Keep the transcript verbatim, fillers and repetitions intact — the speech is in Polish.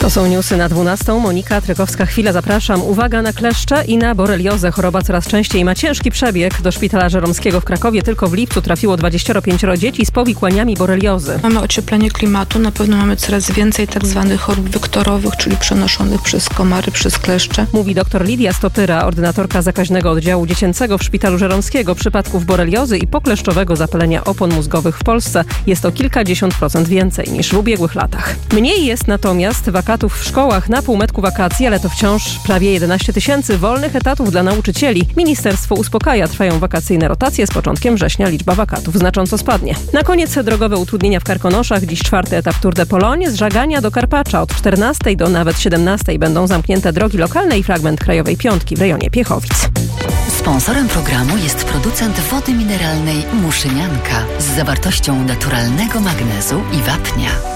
To są newsy na dwunastą. Monika Trykowska-Chwila, zapraszam. Uwaga na kleszcze i na boreliozę. Choroba coraz częściej ma ciężki przebieg. Do szpitala żeromskiego w Krakowie tylko w lipcu trafiło dwadzieścia pięć dzieci z powikłaniami boreliozy. Mamy ocieplenie klimatu, na pewno mamy coraz więcej tak zwanych chorób wektorowych, czyli przenoszonych przez komary, przez kleszcze. Mówi dr Lidia Stopyra, ordynatorka zakaźnego oddziału dziecięcego w szpitalu żeromskiego. Przypadków boreliozy i pokleszczowego zapalenia opon mózgowych w Polsce jest o kilkadziesiąt procent więcej niż w ubiegłych latach. Mniej jest natomiast wakatów w szkołach na półmetku wakacji, ale to wciąż prawie jedenaście tysięcy wolnych etatów dla nauczycieli. Ministerstwo uspokaja, trwają wakacyjne rotacje. Z początkiem września liczba wakatów znacząco spadnie. Na koniec drogowe utrudnienia w Karkonoszach. Dziś czwarty etap Tour de Pologne z Żagania do Karpacza. Od czternastej do nawet siedemnastej będą zamknięte drogi lokalne i fragment Krajowej Piątki w rejonie Piechowic. Sponsorem programu jest producent wody mineralnej Muszynianka z zawartością naturalnego magnezu i wapnia.